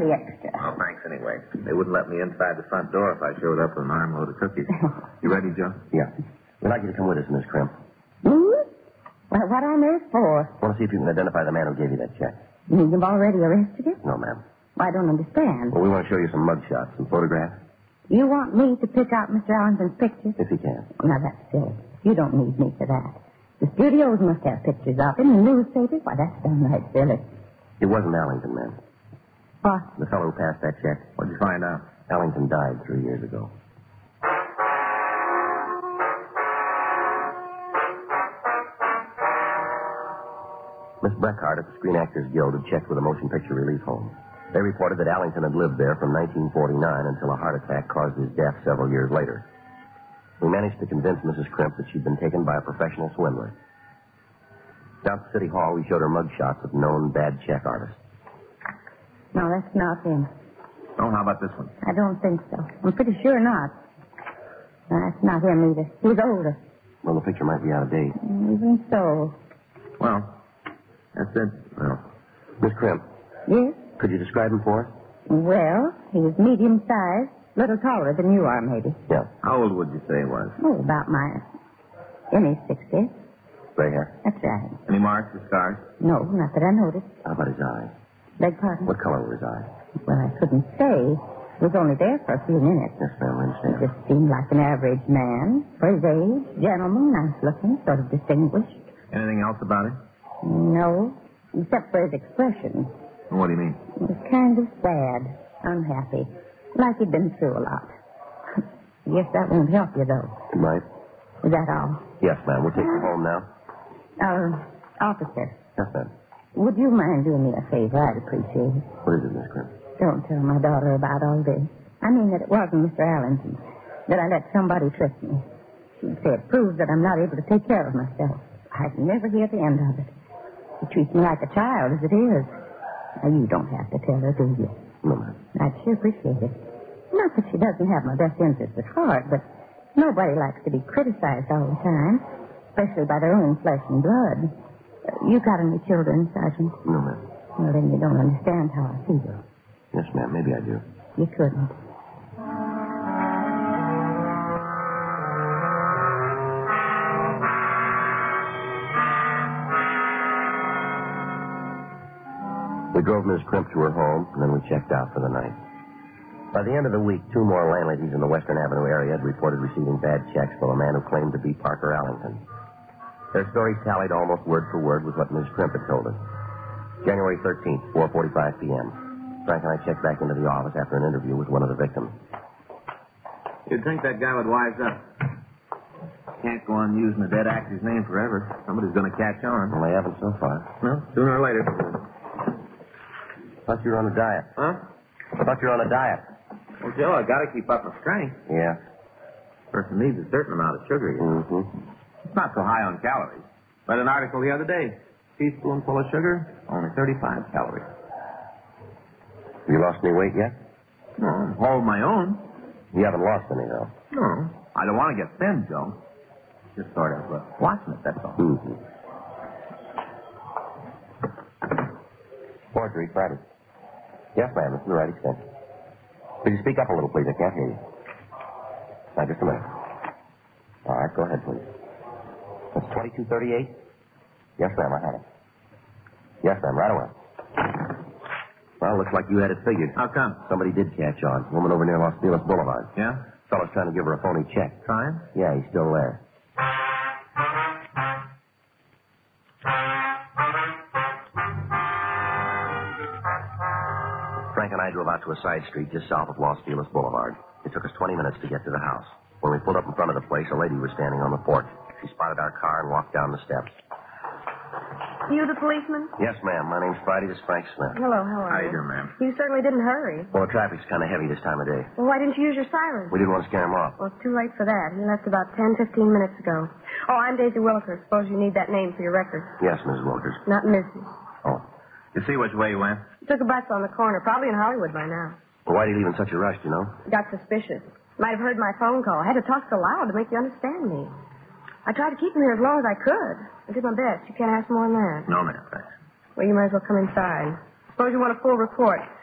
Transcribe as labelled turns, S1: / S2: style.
S1: the extra.
S2: Oh, thanks anyway. They wouldn't let me inside the front door if I showed up with an armload of cookies. You ready, Joe?
S3: Yeah. We'd like you to come with us, Miss Crimp.
S1: Me? Well, what on earth for?
S3: I want to see if you can identify the man who gave you that check.
S1: You mean you've already arrested him?
S3: No, ma'am.
S1: Well, I don't understand.
S3: Well, we want to show you some mugshots, some photographs.
S1: You want me to pick out Mr. Allington's pictures?
S3: If you can.
S1: Now, that's silly. You don't need me for that. The studios must have pictures of him, the newspapers. Why, that's downright silly.
S3: It wasn't Allington, ma'am.
S1: What?
S3: The fellow who passed that check.
S2: What'd you find out?
S3: Allington died 3 years ago. Miss Breckhart at the Screen Actors Guild had checked with a motion picture relief home. They reported that Allington had lived there from 1949 until a heart attack caused his death several years later. We managed to convince Mrs. Crimp that she'd been taken by a professional swindler. Down at City Hall, we showed her mugshots of known bad check artists.
S1: No, that's not him.
S2: Oh, how about this one?
S1: I don't think so. I'm pretty sure not. No, that's not him either. He's older.
S3: Well, the picture might be out of date.
S1: Even so.
S2: Well, that's it. Well,
S3: Miss Crimp,
S1: Yes?
S3: could you describe him for us?
S1: Well, he's medium-sized, little taller than you are, maybe.
S3: Yeah.
S2: how old would you say he was?
S1: Oh, about in his 60s.
S3: Gray hair.
S1: That's right.
S2: Any marks or scars?
S1: No, not that I noticed.
S3: How about his eyes?
S1: Beg pardon?
S3: What color were his eyes?
S1: Well, I couldn't say. He was only there for a few minutes.
S3: Yes, ma'am, I
S1: He
S3: understand.
S1: just seemed like an average man. For his age, gentleman, nice-looking, sort of distinguished.
S2: Anything else about him?
S1: No, except for his expression.
S2: What do you mean?
S1: It was kind of sad, unhappy, like he'd been through a lot. Guess that won't help you, though.
S3: It might.
S1: Is that all?
S3: Yes, ma'am. We'll take him home now.
S1: Officer,
S3: Yes, ma'am.
S1: would you mind doing me a favor? I'd appreciate it.
S3: What is it, Miss Crimp?
S1: Don't tell my daughter about all this. I mean that it wasn't Mr. Allington, that I let somebody trick me. She'd say it proves that I'm not able to take care of myself. I'd never hear the end of it. She treats me like a child, as it is. Now, you don't have to tell her, do you?
S3: No, ma'am.
S1: I'd sure appreciate it. Not that she doesn't have my best interests at heart, but nobody likes to be criticized all the time, especially by their own flesh and blood. You got any children, Sergeant?
S3: No, ma'am.
S1: Well, then you don't understand how I feel.
S3: Yes, ma'am. Maybe I do.
S1: You couldn't.
S3: We drove Miss Crimp to her home, and then we checked out for the night. By the end of the week, 2 more landladies in the Western Avenue area had reported receiving bad checks from a man who claimed to be Parker Allington. Their stories tallied almost word for word with what Miss Crimp had told us. January 13th, 4:45 p.m. Frank and I checked back into the office after an interview with one of the victims.
S2: You'd think that guy would wise up. Can't go on using a dead actor's name forever. Somebody's going to catch on.
S3: Well, they haven't so far.
S2: Well, sooner or later.
S3: Thought you were on a diet.
S2: Huh?
S3: Thought you were on a diet.
S2: Well, Joe, I got to keep up my strength.
S3: Yeah.
S2: Person needs a certain amount of sugar. You know.
S3: Mm-hmm.
S2: It's not so high on calories. Read an article the other day. Teaspoonful of sugar, only 35 calories.
S3: Have you lost any weight yet?
S2: No, I'm holding my own.
S3: You haven't lost any, though.
S2: No, I don't want to get thin, Joe. Just sort of watching it, that's all.
S3: Mm-hmm. Forgery, Friday. Yes, ma'am. It's in the right extension. Could you speak up a little, please? I can't hear you. Now, just a minute. All right, go ahead, please. That's 2238? Yes, ma'am, I have it. Yes, ma'am, right away. Well, looks like you had it figured.
S2: How come?
S3: Somebody did catch on. Woman over near Los Feliz Boulevard.
S2: Yeah?
S3: Fellow's trying to give her a phony check.
S2: Trying?
S3: Yeah, he's still there. Frank and I drove out to a side street just south of Los Feliz Boulevard. It took us 20 minutes to get to the house. When we pulled up in front of the place, a lady was standing on the porch. She spotted our car and walked down the steps.
S4: You the policeman?
S3: Yes, ma'am. My name's Friday. This is Frank Smith.
S4: Hello, how are
S2: How
S4: you?
S2: you doing, ma'am?
S4: You certainly didn't hurry.
S3: Well, the traffic's kind of heavy this time of day.
S4: Well, why didn't you use your siren?
S3: We didn't want to scare him off.
S4: Well, it's too late for that. He left about 10, 15 minutes ago. Oh, I'm Daisy Williker. Suppose you need that name for your record.
S3: Yes, Mrs. Wilkers.
S4: Not Mrs.
S3: Oh.
S2: You see which way you went?
S4: Took a bus on the corner, probably in Hollywood by now.
S3: Well, why'd he leave in such a rush, you know?
S4: Got suspicious. Might have heard my phone call. I had to talk so loud to make you understand me. I tried to keep him here as long as I could. I did my best. You can't ask more than that.
S2: No, ma'am, thanks.
S4: Well, you might as well come inside. Suppose you want a full report.